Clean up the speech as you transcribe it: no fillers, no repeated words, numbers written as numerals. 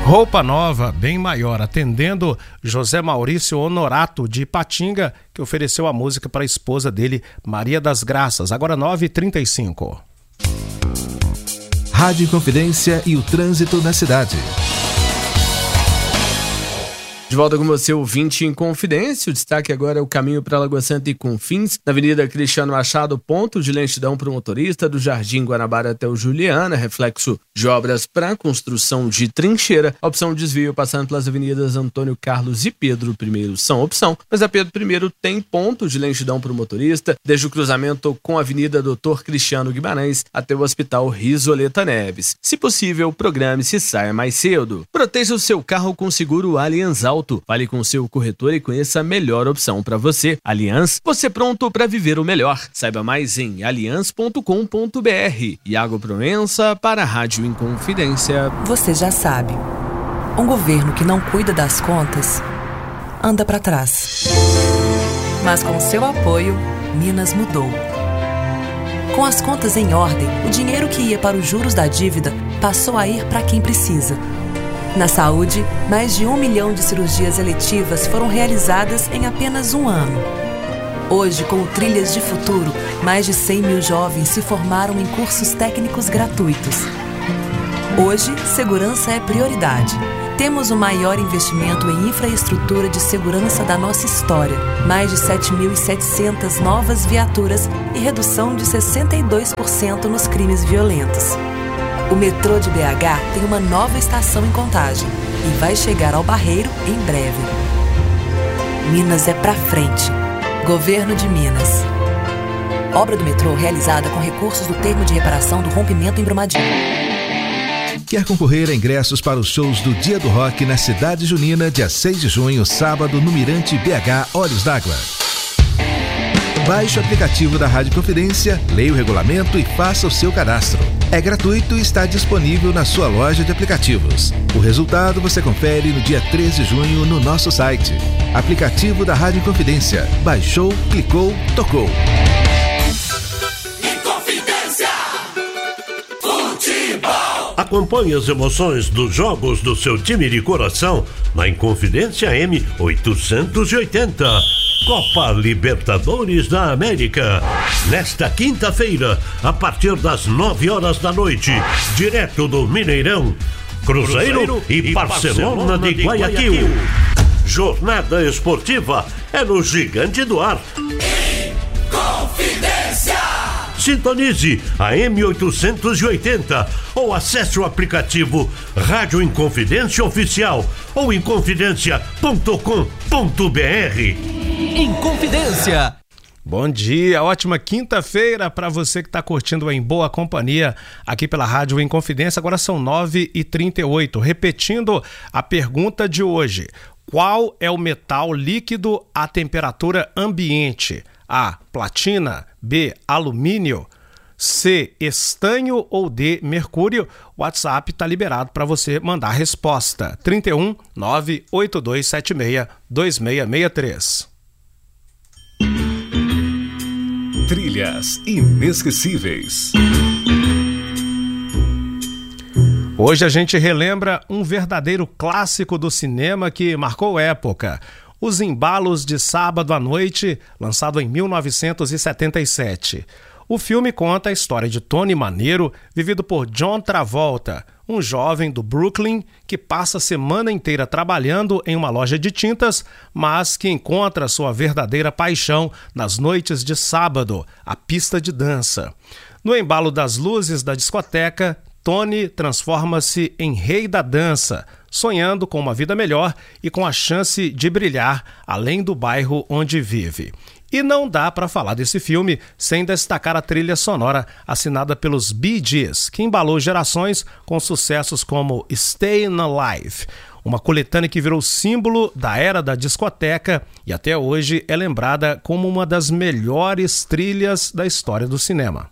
Roupa Nova, bem maior, atendendo José Maurício Honorato de Ipatinga, que ofereceu a música para a esposa dele, Maria das Graças. Agora 9h35. Rádio Inconfidência e o trânsito na cidade. De volta com você, ouvinte Inconfidência. O destaque agora é o caminho para Lagoa Santa e Confins, na Avenida Cristiano Machado, ponto de lentidão para o motorista do Jardim Guanabara até o Juliana, reflexo de obras para construção de trincheira. A opção desvio passando pelas avenidas Antônio Carlos e Pedro I são opção, mas a Pedro I tem ponto de lentidão para o motorista, desde o cruzamento com a Avenida Doutor Cristiano Guimarães até o Hospital Risoleta Neves. Se possível, programe-se e saia mais cedo. Proteja o seu carro com seguro Allianz Auto. Fale com o seu corretor e conheça a melhor opção para você. Allianz, você pronto para viver o melhor. Saiba mais em allianz.com.br. Iago Proença para a Rádio Inconfidência. Você já sabe, um governo que não cuida das contas anda para trás. Mas com seu apoio, Minas mudou. Com as contas em ordem, o dinheiro que ia para os juros da dívida passou a ir para quem precisa. Na saúde, mais de 1 milhão de cirurgias eletivas foram realizadas em apenas um ano. Hoje, com o Trilhas de Futuro, mais de 100 mil jovens se formaram em cursos técnicos gratuitos. Hoje, segurança é prioridade. Temos o maior investimento em infraestrutura de segurança da nossa história. Mais de 7.700 novas viaturas e redução de 62% nos crimes violentos. O metrô de BH tem uma nova estação em Contagem e vai chegar ao Barreiro em breve. Minas é pra frente. Governo de Minas. Obra do metrô realizada com recursos do termo de reparação do rompimento em Brumadinho. Quer concorrer a ingressos para os shows do Dia do Rock na Cidade Junina, dia 6 de junho, sábado, no Mirante BH Olhos d'Água? Baixe o aplicativo da Rádio Confidência, leia o regulamento e faça o seu cadastro. É gratuito e está disponível na sua loja de aplicativos. O resultado você confere no dia 13 de junho no nosso site. Aplicativo da Rádio Confidência. Baixou, clicou, tocou. Inconfidência Futebol. Acompanhe as emoções dos jogos do seu time de coração na Inconfidência M880. Copa Libertadores da América. Nesta quinta-feira, a partir das 9 horas da noite, direto do Mineirão, Cruzeiro e Barcelona de Guayaquil. Jornada esportiva é no Gigante do Ar. Inconfidência. Sintonize a M880 ou acesse o aplicativo Rádio Inconfidência Oficial ou inconfidencia.com.br. Inconfidência. Bom dia, ótima quinta-feira para você que está curtindo Em Boa Companhia aqui pela Rádio Inconfidência. Agora são 9h38. Repetindo a pergunta de hoje: qual é o metal líquido à temperatura ambiente? A, platina, B, alumínio, C, estanho ou D, mercúrio? O WhatsApp está liberado para você mandar a resposta. 31 98276 2663. Trilhas inesquecíveis. Hoje a gente relembra um verdadeiro clássico do cinema que marcou época. Os Embalos de Sábado à Noite, lançado em 1977. O filme conta a história de Tony Maneiro, vivido por John Travolta, um jovem do Brooklyn que passa a semana inteira trabalhando em uma loja de tintas, mas que encontra sua verdadeira paixão nas noites de sábado, a pista de dança. No embalo das luzes da discoteca, Tony transforma-se em rei da dança, sonhando com uma vida melhor e com a chance de brilhar além do bairro onde vive. E não dá para falar desse filme sem destacar a trilha sonora assinada pelos Bee Gees, que embalou gerações com sucessos como Stayin' Alive, uma coletânea que virou símbolo da era da discoteca e até hoje é lembrada como uma das melhores trilhas da história do cinema.